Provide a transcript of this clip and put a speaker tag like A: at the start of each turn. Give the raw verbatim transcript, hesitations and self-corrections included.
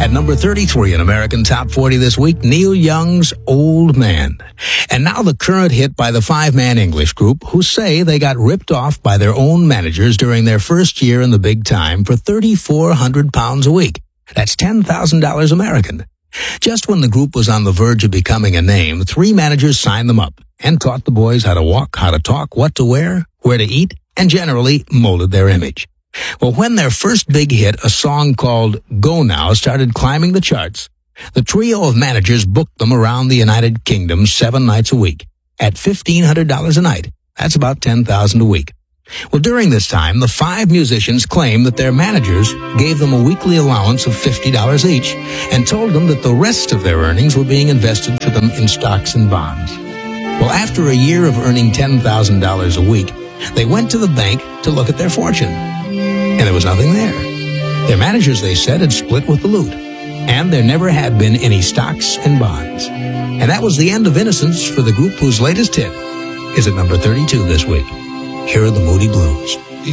A: At number thirty-three in American Top forty this week, Neil Young's Old Man. And now the current hit by the five-man English group who say they got ripped off by their own managers during their first year in the big time for three thousand four hundred pounds a week. That's ten thousand dollars American. Just when the group was on the verge of becoming a name, three managers signed them up and taught the boys how to walk, how to talk, what to wear, where to eat, and generally molded their image. Well, when their first big hit, a song called Go Now, started climbing the charts, the trio of managers booked them around the United Kingdom seven nights a week at fifteen hundred dollars a night. That's about ten thousand dollars a week. Well, during this time, the five musicians claimed that their managers gave them a weekly allowance of fifty dollars each and told them that the rest of their earnings were being invested for them in stocks and bonds. Well, after a year of earning ten thousand dollars a week, they went to the bank to look at their fortune. And there was nothing there. Their managers, they said, had split with the loot. And there never had been any stocks and bonds. And that was the end of Innocence for the group whose latest hit is at number thirty-two this week. Here are the Moody Blues.